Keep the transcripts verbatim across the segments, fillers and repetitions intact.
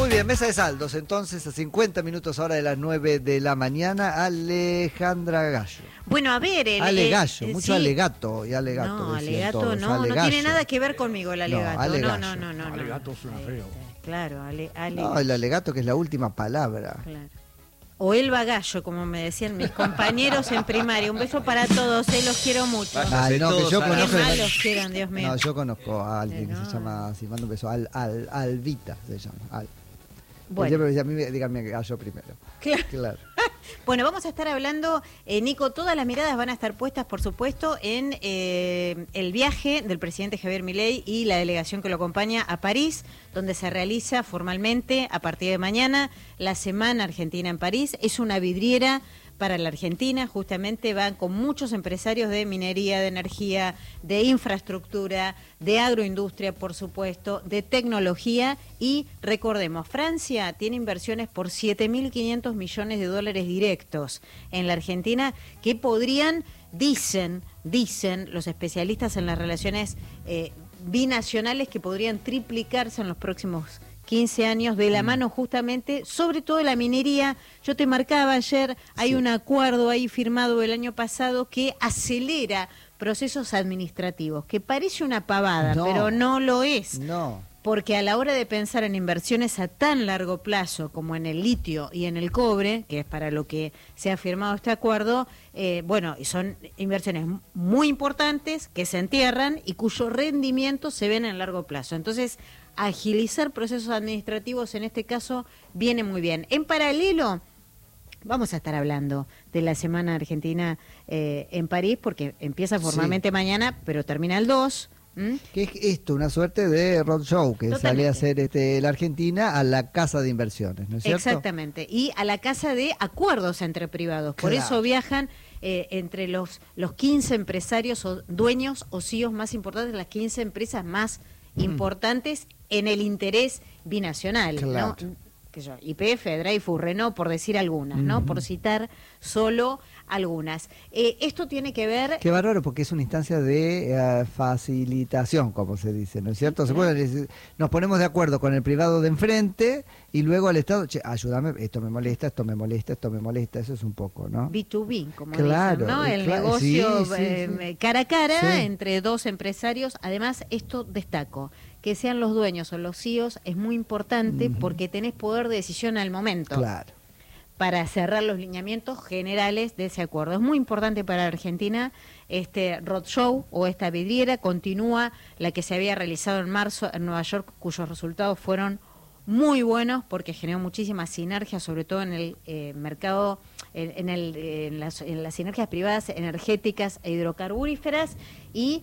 Muy bien, mesa de saldos, entonces a cincuenta minutos ahora de las nueve de la mañana, Alejandra Gallo. Bueno, a ver... El, Ale el, Gallo, el, mucho sí. alegato y alegato. No, decían alegato todos. no, Ale no Gallo. tiene nada que ver conmigo el alegato. No, Ale no, Gallo. no, no, no, no. Alegato suena feo. Claro, ale, ale No, el alegato que es la última palabra. Claro. O Elba Gallo, como me decían mis compañeros en primaria. Un beso para todos, eh, los quiero mucho. Ay, no, que yo Qué conozco. mal los quieran, Dios mío. No, yo conozco a alguien No. que se llama así, mando un beso, Al, Al, Albita se llama. Al. Bueno. Siempre me decía, a mí díganme Gallo primero. Claro. Claro. Bueno, vamos a estar hablando, eh, Nico, todas las miradas van a estar puestas, por supuesto, en eh, el viaje del presidente Javier Milei y la delegación que lo acompaña a París, donde se realiza formalmente a partir de mañana la Semana Argentina en París. Es una vidriera para la Argentina, justamente van con muchos empresarios de minería, de energía, de infraestructura, de agroindustria, por supuesto, de tecnología y recordemos, Francia tiene inversiones por siete mil quinientos millones de dólares directos en la Argentina que podrían, dicen, dicen los especialistas en las relaciones eh, binacionales que podrían triplicarse en los próximos quince años de la mano justamente, sobre todo de la minería. Yo te marcaba ayer, hay sí. un acuerdo ahí firmado el año pasado que acelera procesos administrativos, que parece una pavada, no, pero no lo es. No. Porque a la hora de pensar en inversiones a tan largo plazo como en el litio y en el cobre, que es para lo que se ha firmado este acuerdo, eh, bueno, son inversiones muy importantes que se entierran y cuyo rendimiento se ven en largo plazo. Entonces, agilizar procesos administrativos en este caso viene muy bien. En paralelo, vamos a estar hablando de la Semana Argentina eh, en París, porque empieza formalmente sí. mañana, pero termina el dos. ¿Mm? ¿Qué es esto? Una suerte de roadshow que Totalmente. sale a hacer este, la Argentina a la casa de inversiones, ¿no es cierto? Exactamente, y a la casa de acuerdos entre privados. Por claro. eso viajan eh, entre los, los quince empresarios o dueños o C E Os más importantes, las quince empresas más mm. importantes en el interés binacional, claro. ¿no? Y P F, Dreyfus, Renault, por decir algunas, ¿no? Uh-huh. Por citar solo algunas. Eh, esto tiene que ver... Qué bárbaro, porque es una instancia de uh, facilitación, como se dice, ¿no es cierto? Se puede decir, nos ponemos de acuerdo con el privado de enfrente y luego al Estado, che, ayúdame, esto me molesta, esto me molesta, esto me molesta, eso es un poco, ¿no? B dos B, como claro, dicen, ¿no? El claro, negocio sí, sí, eh, sí. cara a cara sí. entre dos empresarios. Además, esto destaco, que sean los dueños o los C E Os es muy importante uh-huh. porque tenés poder de decisión al momento. Claro. Para cerrar los lineamientos generales de ese acuerdo. Es muy importante para Argentina este roadshow o esta vidriera. Continúa la que se había realizado en marzo en Nueva York, cuyos resultados fueron muy buenos porque generó muchísima sinergia, sobre todo en el eh, mercado, en, en, el, en, las, en las sinergias privadas energéticas e hidrocarburíferas. Y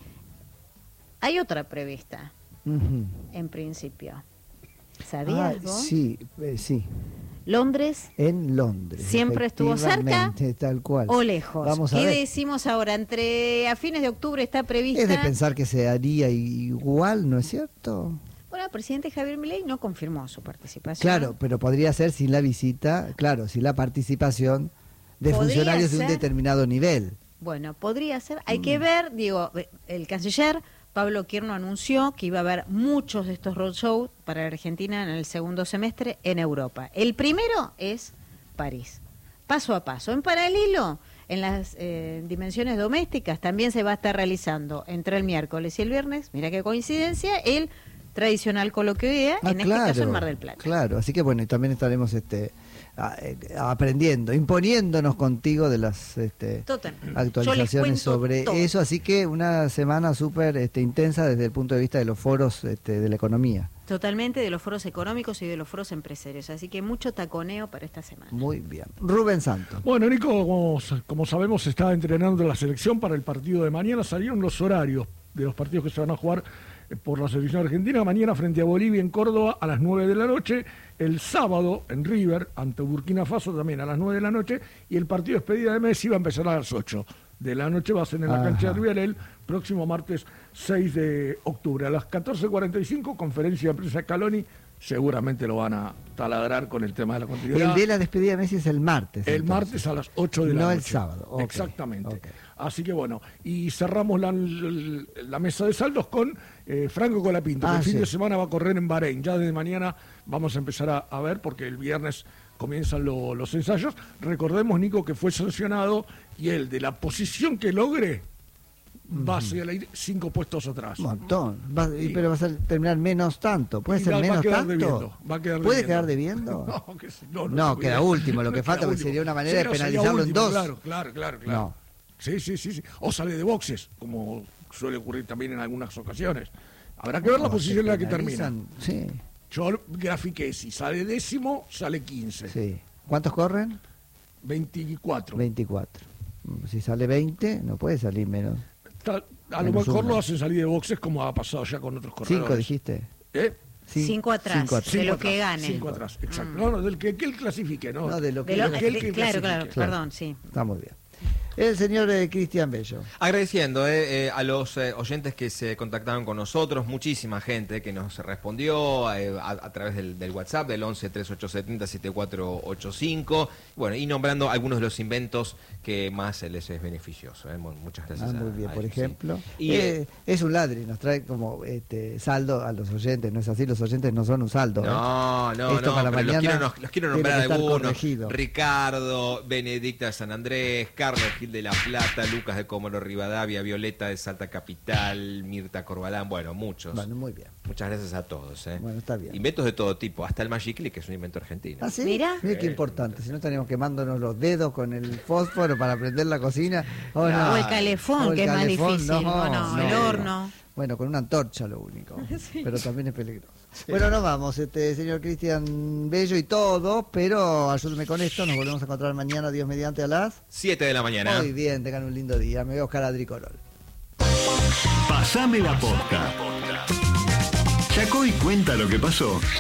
hay otra prevista, uh-huh. en principio. ¿Sabías ah, vos? Sí, eh, sí. Londres. En Londres. Siempre estuvo cerca tal cual. o lejos. Vamos a ¿Qué ver. decimos ahora? Entre a fines de octubre está prevista... Es de pensar que se haría igual, ¿no es cierto? Bueno, el presidente Javier Milei no confirmó su participación. Claro, pero podría ser sin la visita, claro, sin la participación de funcionarios ser, de un determinado nivel. Bueno, podría ser. Hay mm. que ver, digo, el canciller... Pablo Quirno anunció que iba a haber muchos de estos roadshows para la Argentina en el segundo semestre en Europa. El primero es París, paso a paso. En paralelo, en las eh, dimensiones domésticas también se va a estar realizando entre el miércoles y el viernes, mira qué coincidencia, el tradicional coloquio de idea, ah, en claro, este caso en Mar del Plata. Claro, así que bueno, y también estaremos este a, a, aprendiendo, imponiéndonos contigo de las este, actualizaciones sobre todo. eso, así que una semana súper este, intensa desde el punto de vista de los foros este, de la economía. Totalmente, de los foros económicos y de los foros empresarios, así que mucho taconeo para esta semana. Muy bien. Rubén Santos. Bueno, Nico, como, como sabemos, se está entrenando la selección para el partido de mañana. Salieron los horarios de los partidos que se van a jugar por la selección argentina. Mañana frente a Bolivia en Córdoba a las nueve de la noche. El sábado en River ante Burkina Faso también a las nueve de la noche. Y el partido de despedida de Messi va a empezar a las ocho de la noche. Va a ser en la Ajá. cancha de River el próximo martes seis de octubre. A las catorce cuarenta y cinco, conferencia de prensa Scaloni seguramente lo van a taladrar con el tema de la continuidad. El de la despedida de Messi es el martes. El entonces. martes a las ocho de la no noche. No el sábado. Okay. Exactamente. Okay. Así que bueno, y cerramos la, la mesa de saldos con eh, Franco Colapinto, ah, que el fin sí. de semana va a correr en Bahrein. Ya desde mañana vamos a empezar a, a ver, porque el viernes comienzan lo, los ensayos. Recordemos, Nico, que fue sancionado y él, de la posición que logre, va a ir cinco puestos atrás. Un montón. Va, y, pero va a ser, terminar menos tanto. ¿Puede ser va, menos va a quedar tanto? Debiendo, va a quedar ¿Puede debiendo. quedar debiendo? No, que, no, no, no queda último. Lo que falta porque sería una manera sí, no, de penalizarlo último, en dos. Claro, claro, claro. claro. No. Sí, sí, sí, sí. O sale de boxes, como suele ocurrir también en algunas ocasiones. Habrá que ver no, la posición en la que termina. Sí. Yo grafiqué, si sale décimo, sale quince. Sí. ¿Cuántos corren? veinticuatro. veinticuatro. Si sale veinte, no puede salir menos. Está, a lo mejor lo hacen salir de boxes como ha pasado ya con otros corredores. ¿Cinco dijiste? ¿Eh? Cinco, cinco atrás, cinco atrás, de cinco lo atrás, que gane. Cinco atrás, exacto. Mm. No, no, del que, que él clasifique, ¿no? No, de lo que, de lo, de que él que claro, claro, claro, perdón, sí. Está muy bien. El señor eh, Cristian Bello. Agradeciendo eh, eh, a los eh, oyentes que se contactaron con nosotros, muchísima gente que nos respondió eh, a, a través del, del WhatsApp del once treinta y ocho setenta setenta y cuatro ochenta y cinco, bueno, y nombrando algunos de los inventos que más les es beneficioso. Eh. Muchas gracias. Ah, muy bien, a, a por ellos, ejemplo. Sí. Y, eh, es un ladri, nos trae como este saldo a los oyentes, ¿no es así? Los oyentes no son un saldo. No, ¿eh? no, Esto no, para pero mañana los, quiero, los quiero nombrar algunos. Corregido. Ricardo, Benedicta de San Andrés, Carlos Gil de la Plata, Lucas de Comoro Rivadavia, Violeta de Salta Capital, Mirta Corbalán, bueno, muchos. Bueno, muy bien. Muchas gracias a todos. ¿eh? Bueno, está bien. Inventos de todo tipo, hasta el Magic Click, que es un invento argentino. ¿Ah, sí? Mira. Mira qué importante, si no estaríamos quemándonos los dedos con el fósforo para prender la cocina. Oh, no. O el calefón, o el que calefón, es más difícil. No, no, no, el no. horno. Bueno, con una antorcha lo único, sí. Pero también es peligroso. Sí. Bueno, nos vamos, este señor Cristian Bello y todo, pero ayúdeme con esto, nos volvemos a encontrar mañana, Dios mediante, a las siete de la mañana. Muy bien, tengan un lindo día. Me voy a buscar a Adri Corol. Pasame la posta. Chacoy cuenta lo que pasó.